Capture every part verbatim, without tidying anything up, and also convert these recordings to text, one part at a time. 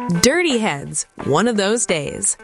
Dirty Heads, one of those days.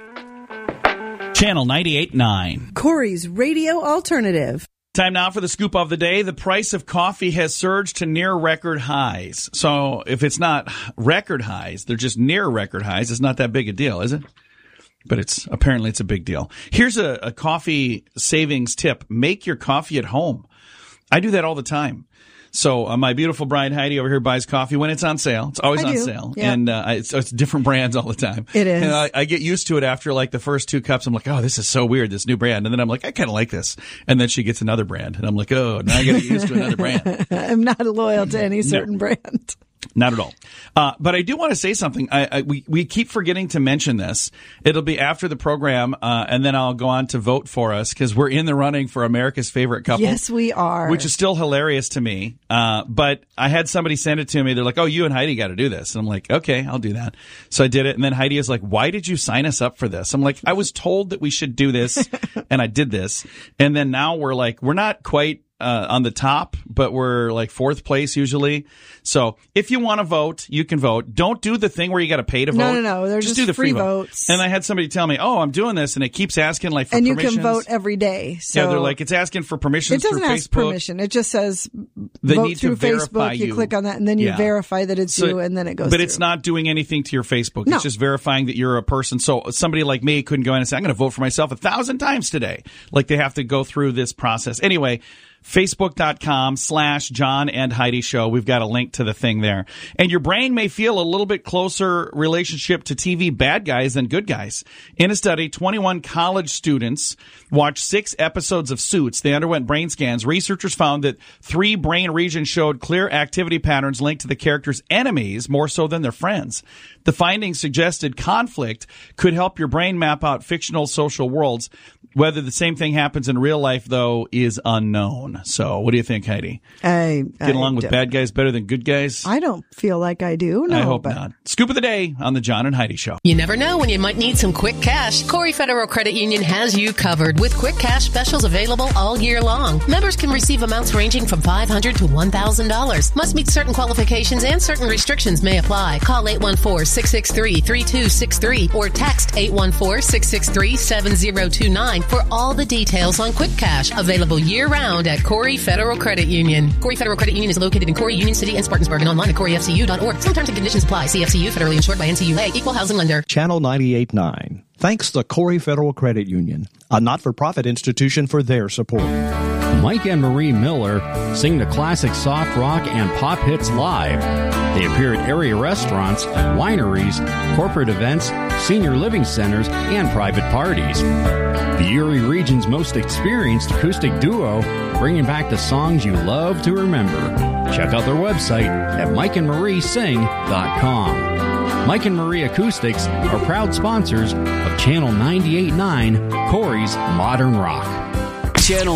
Channel ninety-eight point nine. Corey's Radio Alternative. Time now for the scoop of the day. The price of coffee has surged to near record highs. So if it's not record highs, they're just near record highs. It's not that big a deal, is it? But it's apparently it's a big deal. Here's a, a coffee savings tip. Make your coffee at home. I do that all the time. So uh, my beautiful bride Heidi over here buys coffee when it's on sale. It's always I on do. sale. Yeah. And uh, it's, it's different brands all the time. It is. And I, I get used to it after like the first two cups. I'm like, oh, this is so weird, this new brand. And then I'm like, I kind of like this. And then she gets another brand. And I'm like, oh, now I got to get used to another brand. I'm not loyal to any certain No. brand. Not at all. Uh, but I do want to say something. I, I, we, we keep forgetting to mention this. It'll be after the program, uh, and then I'll go on to vote for us because we're in the running for America's favorite couple. Yes, we are. Which is still hilarious to me. Uh, but I had somebody send it to me. They're like, oh, you and Heidi got to do this. And I'm like, okay, I'll do that. So I did it. And then Heidi is like, why did you sign us up for this? I'm like, I was told that we should do this, and I did this. And then now we're like, we're not quite Uh, on the top, but we're like fourth place usually. So if you want to vote, you can vote. Don't do the thing where you got to pay to vote. No, no, no. They're just, do the free, free votes. Vote. And I had somebody tell me, oh, I'm doing this, and it keeps asking like for and you permissions. can vote every day. So yeah, they're like, it's asking for permissions it doesn't through ask Facebook. permission. It just says They vote need through to verify Facebook. you. You click on that, and then you Yeah. verify that it's So- you, and then it goes But through. it's not doing anything to your Facebook. No. It's just verifying that you're a person. So somebody like me couldn't go in and say, I'm going to vote for myself a thousand times today. Like they have to go through this process. Anyway, Facebook.com slash John and Heidi Show. We've got a link to the thing there. And your brain may feel a little bit closer relationship to T V bad guys than good guys. In a study, twenty-one college students watched six episodes of Suits. They underwent brain scans. Researchers found that three brain regions showed clear activity patterns linked to the characters' enemies more so than their friends. The findings suggested conflict could help your brain map out fictional social worlds. Whether the same thing happens in real life, though, is unknown. So what do you think, Heidi? I, Get I along with don't- bad guys better than good guys? I don't feel like I do. No, I hope but not. Scoop of the day on the John and Heidi Show. You never know when you might need some quick cash. Corey Federal Credit Union has you covered with quick cash specials available all year long. Members can receive amounts ranging from five hundred dollars to one thousand dollars. Must meet certain qualifications and certain restrictions may apply. Call eight one four, six six three, three two six three or text eight one four, six six three, seven zero two nine for all the details on quick cash. Available year-round at Corey Federal Credit Union. Corey Federal Credit Union is located in Corey, Union City, and Spartansburg, and online at corey f c u dot org. Some terms and conditions apply. C F C U, federally insured by N C U A, equal housing lender. Channel ninety-eight point nine. Thanks to Corey Federal Credit Union, a not-for-profit institution, for their support. Mike and Marie Miller sing the classic soft rock and pop hits live. They appear at area restaurants, wineries, corporate events, senior living centers, and private parties. The Erie region's most experienced acoustic duo, bringing back the songs you love to remember. Check out their website at mike and marie sing dot com. Mike and Marie Acoustics are proud sponsors of Channel ninety-eight point nine, Corey's Modern Rock. Channel